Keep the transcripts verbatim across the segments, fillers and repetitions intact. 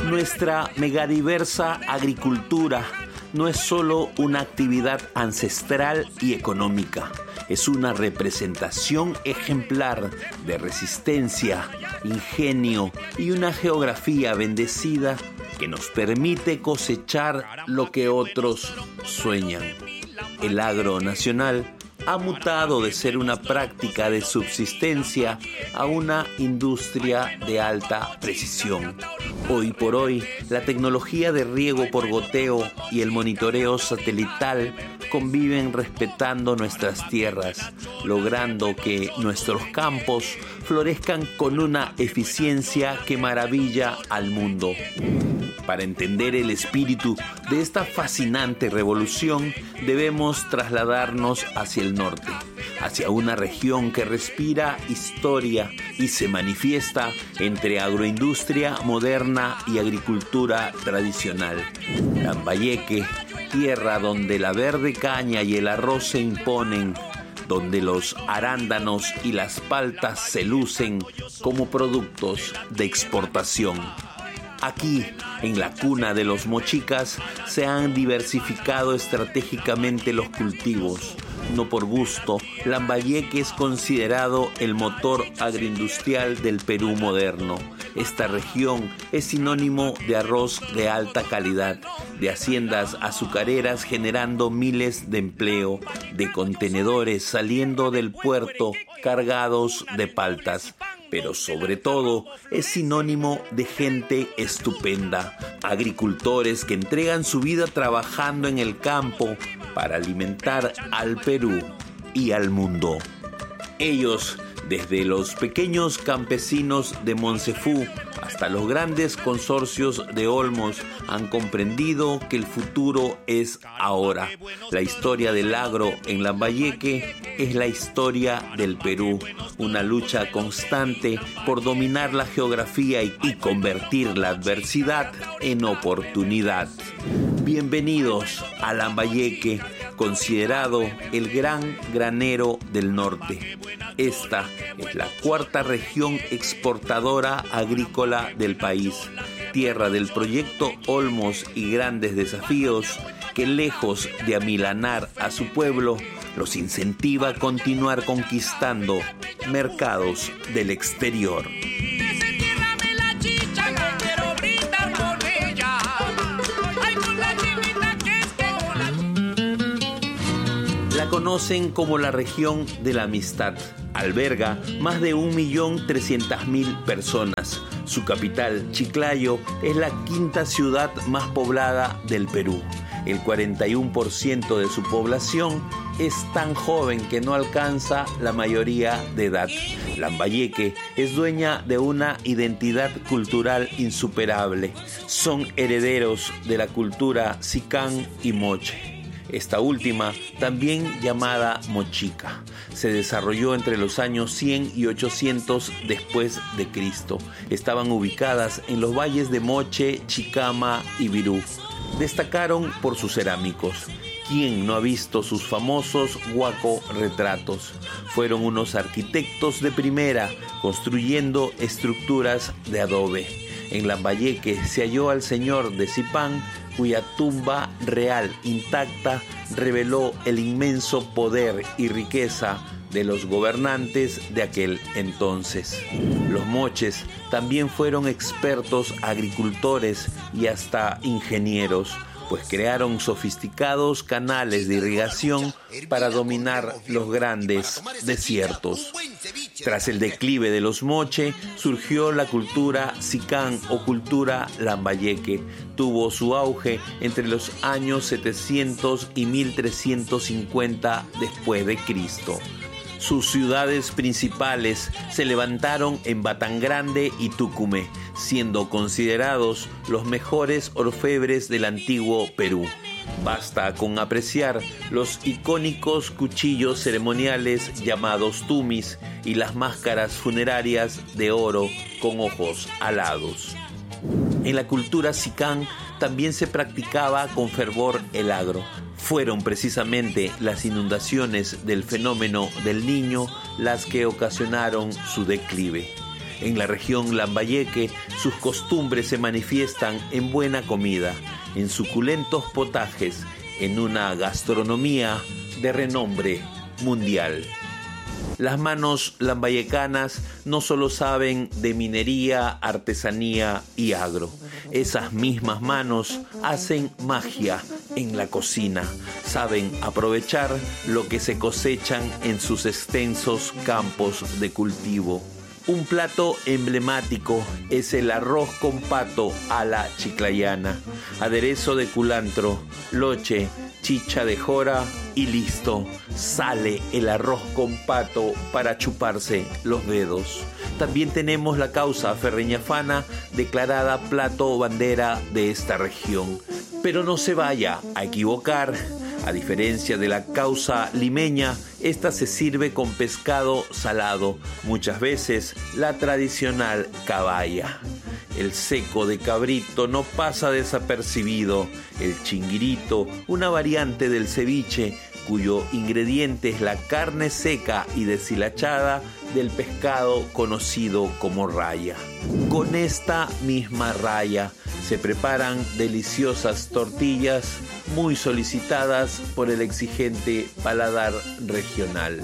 Nuestra megadiversa agricultura no es solo una actividad ancestral y económica, es una representación ejemplar de resistencia, ingenio y una geografía bendecida que nos permite cosechar lo que otros sueñan. El agro nacional ha mutado de ser una práctica de subsistencia a una industria de alta precisión. Hoy por hoy, la tecnología de riego por goteo y el monitoreo satelital conviven respetando nuestras tierras, logrando que nuestros campos florezcan con una eficiencia que maravilla al mundo. Para entender el espíritu de esta fascinante revolución, debemos trasladarnos hacia el norte, hacia una región que respira historia y se manifiesta entre agroindustria moderna y agricultura tradicional. Lambayeque, tierra donde la verde caña y el arroz se imponen, donde los arándanos y las paltas se lucen como productos de exportación. Aquí, en la cuna de los mochicas, se han diversificado estratégicamente los cultivos. No por gusto, Lambayeque es considerado el motor agroindustrial del Perú moderno. Esta región es sinónimo de arroz de alta calidad, de haciendas azucareras generando miles de empleo, de contenedores saliendo del puerto cargados de paltas. Pero sobre todo es sinónimo de gente estupenda, agricultores que entregan su vida trabajando en el campo para alimentar al Perú y al mundo. Ellos, desde los pequeños campesinos de Moncefú hasta los grandes consorcios de Olmos, han comprendido que el futuro es ahora. La historia del agro en Lambayeque es la historia del Perú, una lucha constante por dominar la geografía y, y convertir la adversidad en oportunidad. Bienvenidos a Lambayeque, considerado el gran granero del norte. Esta es la cuarta región exportadora agrícola del país, tierra del proyecto Olmos y grandes desafíos que, lejos de amilanar a su pueblo, los incentiva a continuar conquistando mercados del exterior. La conocen como la región de la amistad. Alberga más de un millón trescientas mil personas. Su capital, Chiclayo, es la quinta ciudad más poblada del Perú. El cuarenta y uno por ciento de su población es tan joven que no alcanza la mayoría de edad. Lambayeque es dueña de una identidad cultural insuperable. Son herederos de la cultura Sicán y Moche. Esta última, también llamada mochica, se desarrolló entre los años cien y ochocientos después de Cristo. Estaban ubicadas en los valles de Moche, Chicama y Virú. Destacaron por sus cerámicos. ¿Quién no ha visto sus famosos huaco retratos? Fueron unos arquitectos de primera, construyendo estructuras de adobe. En Lambayeque se halló al señor de Zipán, cuya tumba real intacta reveló el inmenso poder y riqueza de los gobernantes de aquel entonces. Los moches también fueron expertos agricultores y hasta ingenieros, pues crearon sofisticados canales de irrigación para dominar los grandes desiertos. Tras el declive de los moche, surgió la cultura Sicán o cultura Lambayeque. Tuvo su auge entre los años setecientos y mil trescientos cincuenta después de Cristo. Sus ciudades principales se levantaron en Batangrande y Tucumé, siendo considerados los mejores orfebres del antiguo Perú. Basta con apreciar los icónicos cuchillos ceremoniales llamados tumis y las máscaras funerarias de oro con ojos alados. En la cultura Sicán también se practicaba con fervor el agro. Fueron precisamente las inundaciones del fenómeno del Niño las que ocasionaron su declive. En la región Lambayeque, sus costumbres se manifiestan en buena comida, en suculentos potajes, en una gastronomía de renombre mundial. Las manos lambayecanas no solo saben de minería, artesanía y agro. Esas mismas manos hacen magia en la cocina. Saben aprovechar lo que se cosechan en sus extensos campos de cultivo. Un plato emblemático es el arroz con pato a la chiclayana, aderezo de culantro, loche, chicha de jora y listo, sale el arroz con pato para chuparse los dedos. También tenemos la causa ferreñafana, declarada plato bandera de esta región. Pero no se vaya a equivocar. A diferencia de la causa limeña, esta se sirve con pescado salado, muchas veces la tradicional caballa. El seco de cabrito no pasa desapercibido. El chinguirito, una variante del ceviche, cuyo ingrediente es la carne seca y deshilachada del pescado conocido como raya. Con esta misma raya se preparan deliciosas tortillas muy solicitadas por el exigente paladar regional.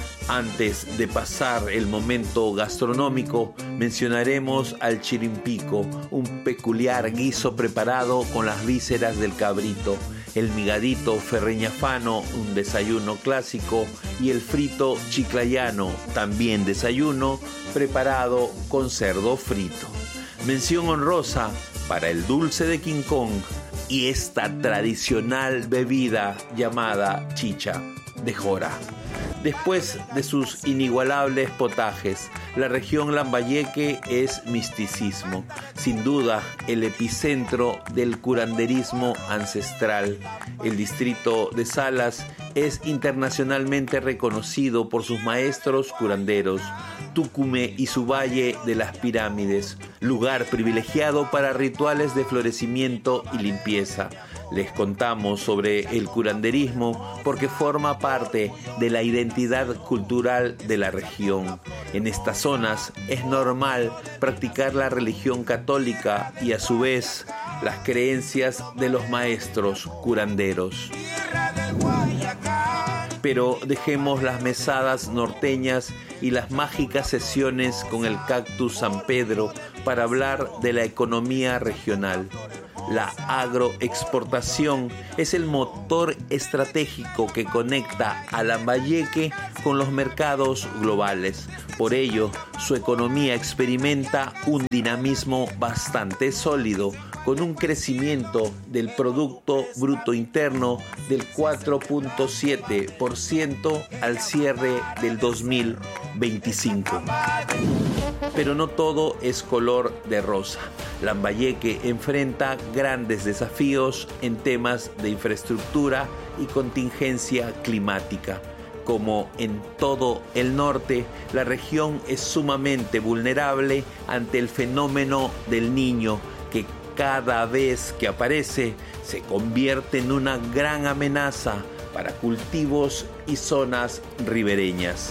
Antes de pasar el momento gastronómico, mencionaremos al chirimpico, un peculiar guiso preparado con las vísceras del cabrito, el migadito ferreñafano, un desayuno clásico, y el frito chiclayano, también desayuno, preparado con cerdo frito. Mención honrosa para el dulce de King Kong y esta tradicional bebida llamada chicha de jora. Después de sus inigualables potajes, la región Lambayeque es misticismo, sin duda el epicentro del curanderismo ancestral. El distrito de Salas es internacionalmente reconocido por sus maestros curanderos, Tucumé y su Valle de las Pirámides, lugar privilegiado para rituales de florecimiento y limpieza. Les contamos sobre el curanderismo porque forma parte de la identidad cultural de la región. En estas zonas es normal practicar la religión católica y a su vez las creencias de los maestros curanderos. Pero dejemos las mesadas norteñas y las mágicas sesiones con el cactus San Pedro para hablar de la economía regional. La agroexportación es el motor estratégico que conecta a Lambayeque con los mercados globales. Por ello, su economía experimenta un dinamismo bastante sólido, con un crecimiento del Producto Bruto Interno del cuatro punto siete por ciento al cierre del dos mil veinticinco. Pero no todo es color de rosa. Lambayeque enfrenta grandes desafíos en temas de infraestructura y contingencia climática. Como en todo el norte, la región es sumamente vulnerable ante el fenómeno del Niño, que cada vez que aparece se convierte en una gran amenaza para cultivos y zonas ribereñas.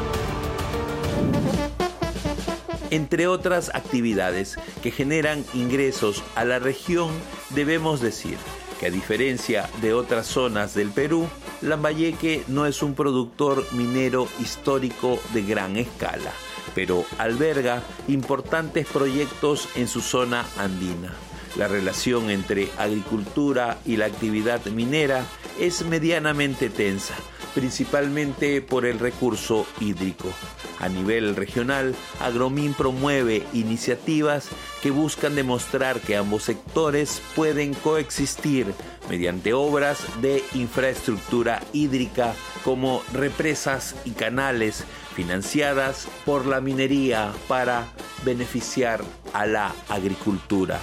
Entre otras actividades que generan ingresos a la región, debemos decir que a diferencia de otras zonas del Perú, Lambayeque no es un productor minero histórico de gran escala, pero alberga importantes proyectos en su zona andina. La relación entre agricultura y la actividad minera es medianamente tensa, principalmente por el recurso hídrico. A nivel regional, Agromin promueve iniciativas que buscan demostrar que ambos sectores pueden coexistir mediante obras de infraestructura hídrica como represas y canales financiadas por la minería para beneficiar a la agricultura.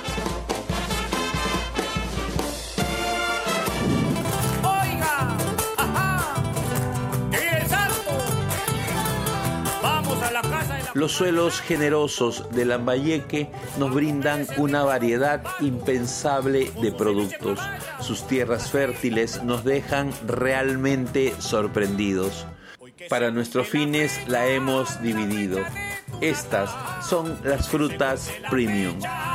Los suelos generosos de Lambayeque nos brindan una variedad impensable de productos. Sus tierras fértiles nos dejan realmente sorprendidos. Para nuestros fines la hemos dividido. Estas son las frutas premium.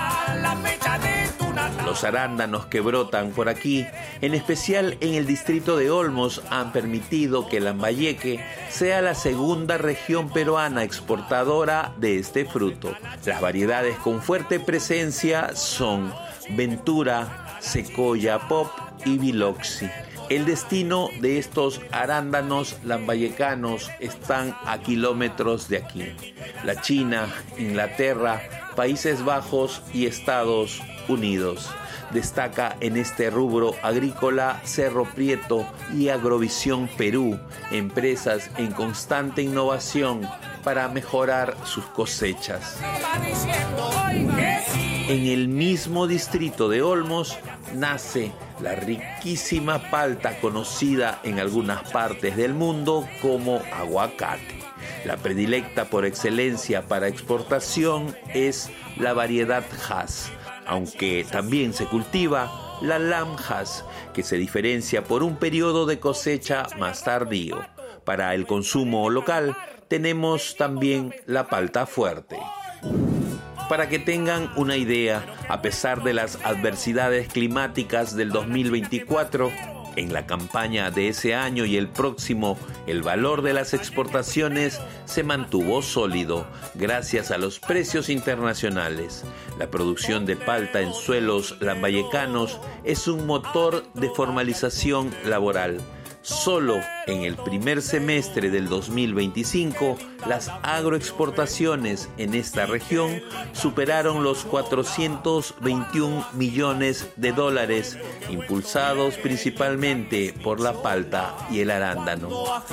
Los arándanos que brotan por aquí, en especial en el distrito de Olmos, han permitido que Lambayeque sea la segunda región peruana exportadora de este fruto. Las variedades con fuerte presencia son Ventura, Secoya Pop y Biloxi. El destino de estos arándanos lambayecanos están a kilómetros de aquí. La China, Inglaterra, Países Bajos y Estados Unidos. Destaca en este rubro agrícola Cerro Prieto y Agrovisión Perú, empresas en constante innovación para mejorar sus cosechas. En el mismo distrito de Olmos nace la riquísima palta conocida en algunas partes del mundo como aguacate. La predilecta por excelencia para exportación es la variedad Hass, aunque también se cultiva la Lam Hass, que se diferencia por un periodo de cosecha más tardío. Para el consumo local tenemos también la palta fuerte. Para que tengan una idea, a pesar de las adversidades climáticas del dos mil veinticuatro, en la campaña de ese año y el próximo, el valor de las exportaciones se mantuvo sólido gracias a los precios internacionales. La producción de palta en suelos lambayecanos es un motor de formalización laboral. Solo en el primer semestre del dos mil veinticinco, las agroexportaciones en esta región superaron los cuatrocientos veintiún millones de dólares, impulsados principalmente por la palta y el arándano.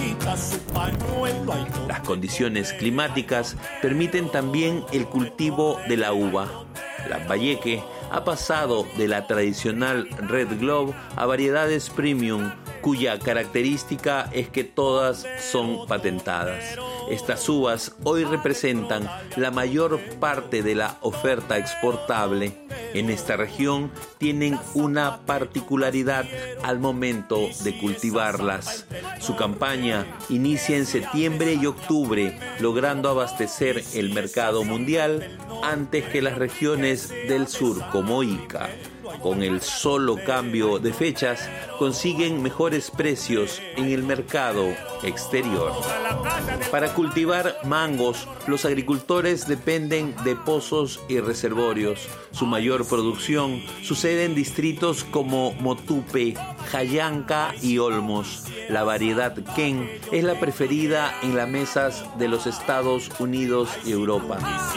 Las condiciones climáticas permiten también el cultivo de la uva. Lambayeque ha pasado de la tradicional Red Globe a variedades premium, cuya característica es que todas son patentadas. Estas uvas hoy representan la mayor parte de la oferta exportable. En esta región tienen una particularidad al momento de cultivarlas. Su campaña inicia en septiembre y octubre, logrando abastecer el mercado mundial antes que las regiones del sur como Ica. Con el solo cambio de fechas, consiguen mejores precios en el mercado exterior. Para cultivar mangos, los agricultores dependen de pozos y reservorios. Su mayor producción sucede en distritos como Motupe, Jayanca y Olmos. La variedad Ken es la preferida en las mesas de los Estados Unidos y Europa.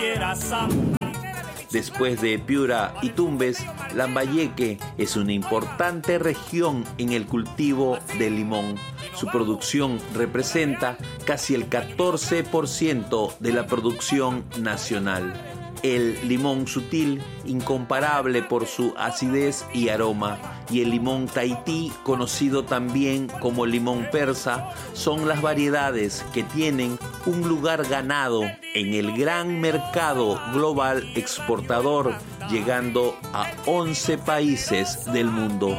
Después de Piura y Tumbes, Lambayeque es una importante región en el cultivo del limón. Su producción representa casi el catorce por ciento de la producción nacional. El limón sutil, incomparable por su acidez y aroma, y el limón Tahití, conocido también como limón persa, son las variedades que tienen un lugar ganado en el gran mercado global exportador, llegando a once países del mundo.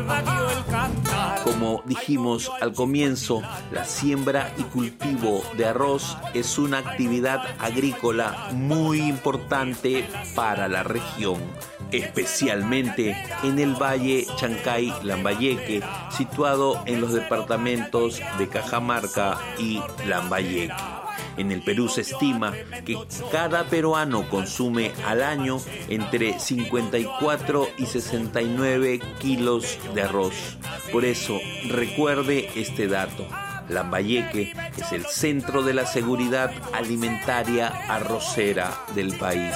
Como dijimos al comienzo, la siembra y cultivo de arroz es una actividad agrícola muy importante para la región, especialmente en el Valle Chancay-Lambayeque, situado en los departamentos de Cajamarca y Lambayeque. En el Perú se estima que cada peruano consume al año entre cincuenta y cuatro y sesenta y nueve kilos de arroz. Por eso, recuerde este dato. Lambayeque es el centro de la seguridad alimentaria arrocera del país.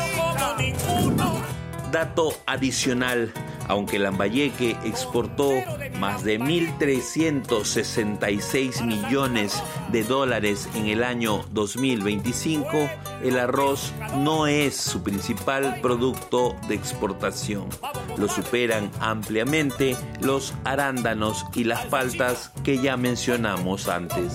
Dato adicional, aunque Lambayeque exportó más de mil trescientos sesenta y seis millones de dólares en el año dos mil veinticinco, el arroz no es su principal producto de exportación. Lo superan ampliamente los arándanos y las paltas que ya mencionamos antes.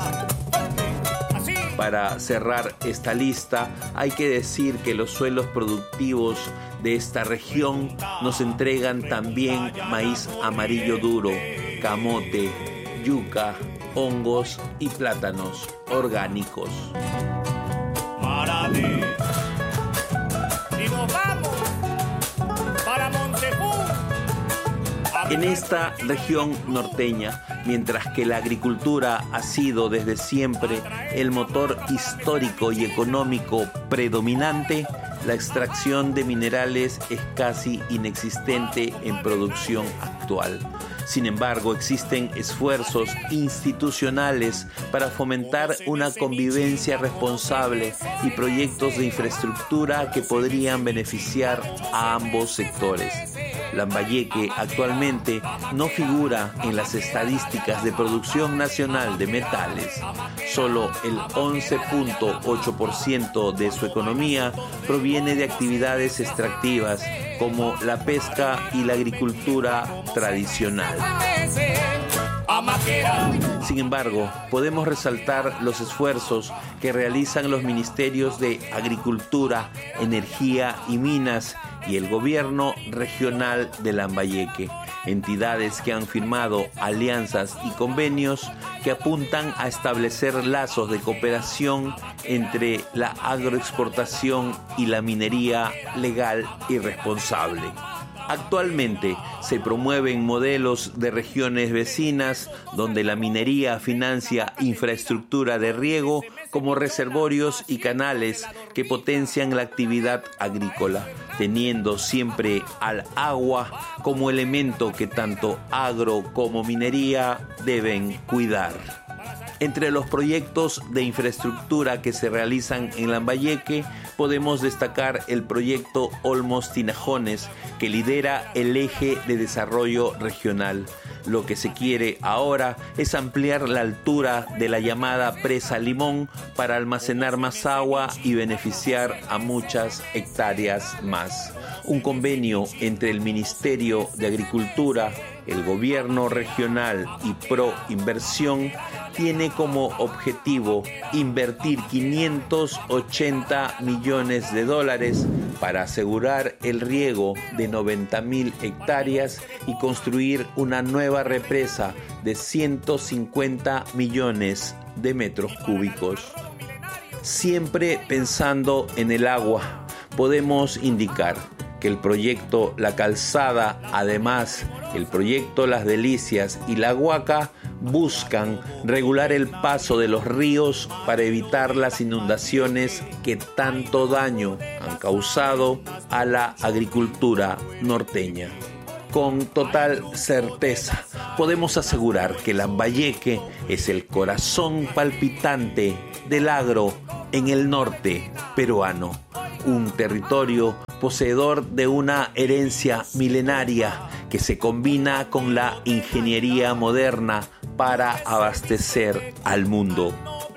Para cerrar esta lista, hay que decir que los suelos productivos de esta región nos entregan también maíz amarillo duro, camote, yuca, hongos y plátanos orgánicos. Guaraní. Y nos vamos para Montefú. En esta región norteña, mientras que la agricultura ha sido desde siempre el motor histórico y económico predominante, la extracción de minerales es casi inexistente en producción actual. Sin embargo, existen esfuerzos institucionales para fomentar una convivencia responsable y proyectos de infraestructura que podrían beneficiar a ambos sectores. Lambayeque actualmente no figura en las estadísticas de producción nacional de metales. Solo el once punto ocho por ciento de su economía proviene de actividades extractivas como la pesca y la agricultura tradicional. Sin embargo, podemos resaltar los esfuerzos que realizan los ministerios de Agricultura, Energía y Minas y el gobierno regional de Lambayeque, entidades que han firmado alianzas y convenios que apuntan a establecer lazos de cooperación entre la agroexportación y la minería legal y responsable. Actualmente se promueven modelos de regiones vecinas donde la minería financia infraestructura de riego como reservorios y canales que potencian la actividad agrícola, teniendo siempre al agua como elemento que tanto agro como minería deben cuidar. Entre los proyectos de infraestructura que se realizan en Lambayeque, podemos destacar el proyecto Olmos Tinajones, que lidera el eje de desarrollo regional. Lo que se quiere ahora es ampliar la altura de la llamada Presa Limón para almacenar más agua y beneficiar a muchas hectáreas más. Un convenio entre el Ministerio de Agricultura, el Gobierno Regional y Pro Inversión tiene como objetivo invertir quinientos ochenta millones de dólares para asegurar el riego de noventa mil hectáreas y construir una nueva represa de ciento cincuenta millones de metros cúbicos. Siempre pensando en el agua, podemos indicar que el proyecto La Calzada, además el proyecto Las Delicias y La Huaca, buscan regular el paso de los ríos para evitar las inundaciones que tanto daño han causado a la agricultura norteña. Con total certeza podemos asegurar que Lambayeque es el corazón palpitante del agro en el norte peruano, un territorio poseedor de una herencia milenaria que se combina con la ingeniería moderna para abastecer al mundo.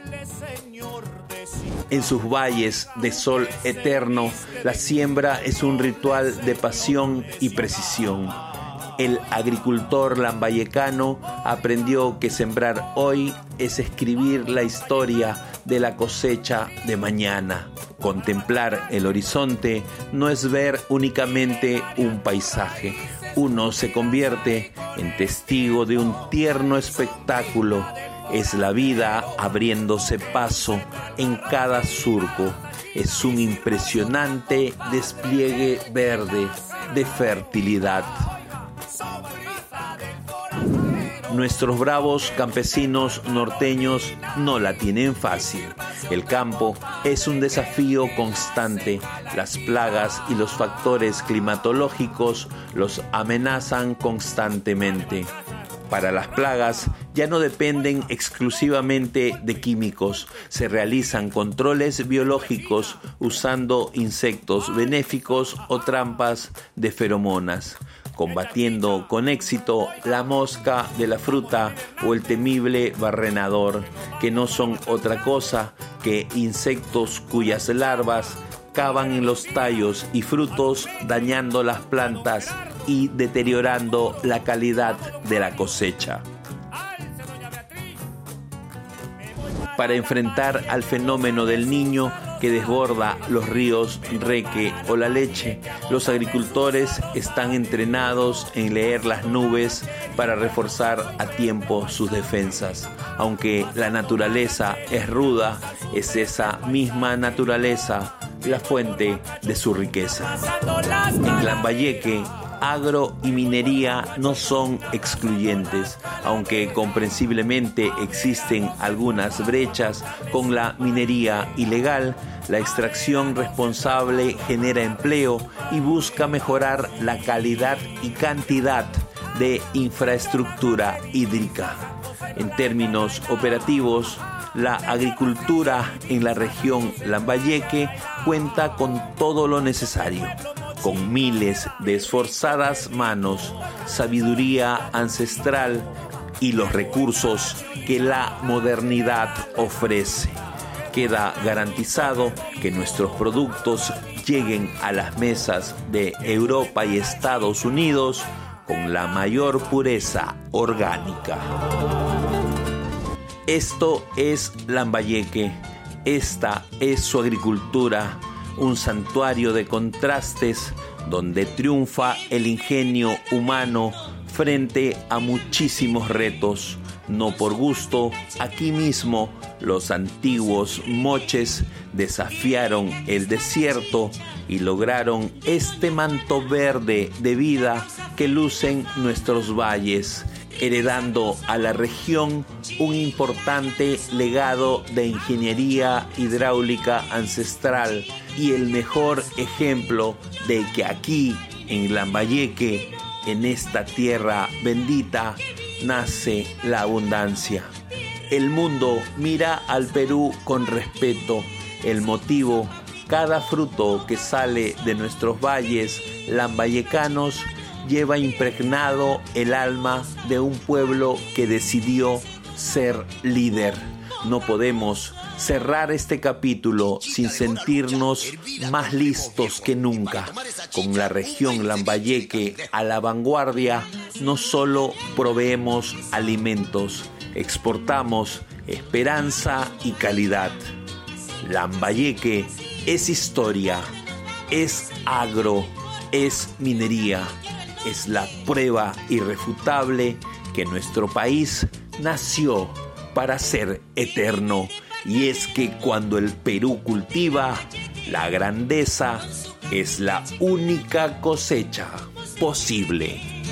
En sus valles de sol eterno, la siembra es un ritual de pasión y precisión. El agricultor lambayecano aprendió que sembrar hoy es escribir la historia de la cosecha de mañana. Contemplar el horizonte no es ver únicamente un paisaje. Uno se convierte en testigo de un tierno espectáculo. Es la vida abriéndose paso en cada surco. Es un impresionante despliegue verde de fertilidad. Nuestros bravos campesinos norteños no la tienen fácil. El campo es un desafío constante. Las plagas y los factores climatológicos los amenazan constantemente. Para las plagas ya no dependen exclusivamente de químicos. Se realizan controles biológicos usando insectos benéficos o trampas de feromonas, combatiendo con éxito la mosca de la fruta o el temible barrenador, que no son otra cosa que insectos cuyas larvas cavan en los tallos y frutos, dañando las plantas y deteriorando la calidad de la cosecha. Para enfrentar al fenómeno del Niño, que desborda los ríos Reque o La Leche. Los agricultores están entrenados en leer las nubes para reforzar a tiempo sus defensas. Aunque la naturaleza es ruda, es esa misma naturaleza la fuente de su riqueza. En Lambayeque, agro y minería no son excluyentes, aunque comprensiblemente existen algunas brechas con la minería ilegal. La extracción responsable genera empleo y busca mejorar la calidad y cantidad de infraestructura hídrica. En términos operativos, la agricultura en la región Lambayeque cuenta con todo lo necesario, con miles de esforzadas manos, sabiduría ancestral y los recursos que la modernidad ofrece. Queda garantizado que nuestros productos lleguen a las mesas de Europa y Estados Unidos con la mayor pureza orgánica. Esto es Lambayeque, esta es su agricultura, un santuario de contrastes donde triunfa el ingenio humano frente a muchísimos retos. No por gusto, aquí mismo los antiguos moches desafiaron el desierto y lograron este manto verde de vida que lucen nuestros valles, heredando a la región un importante legado de ingeniería hidráulica ancestral y el mejor ejemplo de que aquí, en Lambayeque, en esta tierra bendita, nace la abundancia. El mundo mira al Perú con respeto. El motivo, cada fruto que sale de nuestros valles lambayecanos lleva impregnado el alma de un pueblo que decidió ser líder. No podemos cerrar este capítulo sin sentirnos más listos que nunca. Con la región Lambayeque a la vanguardia, no solo proveemos alimentos, exportamos esperanza y calidad. Lambayeque es historia, es agro, es minería. Es la prueba irrefutable que nuestro país nació para ser eterno. Y es que cuando el Perú cultiva, la grandeza es la única cosecha posible.